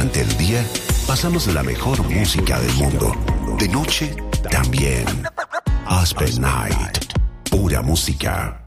Durante el día pasamos la mejor música del mundo. De noche también. Aspen Night. Pura música.